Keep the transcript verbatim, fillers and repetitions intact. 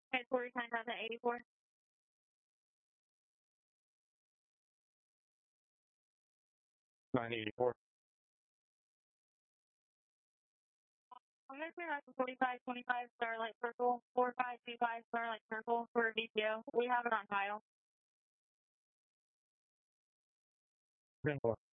Headquarters nine thousand eighty-four. nine eighty-four. I'm going to clear out the forty-five twenty-five Starlight Circle, four five two five Starlight Circle for V T O. We have it on file. ten four.